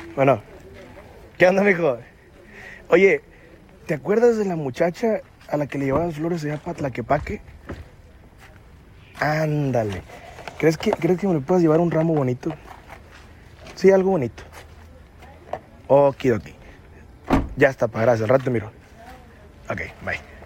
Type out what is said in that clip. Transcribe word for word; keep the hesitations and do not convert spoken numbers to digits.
Bueno, ¿qué onda, mijo? Oye, ¿te acuerdas de la muchacha a la que le llevaban flores allá para Tlaquepaque? Ándale. ¿Crees que, ¿Crees que me le puedas llevar un ramo bonito? Sí, algo bonito. Okidoki. Ya está, pa, gracias. Al rato te miro. Ok, bye.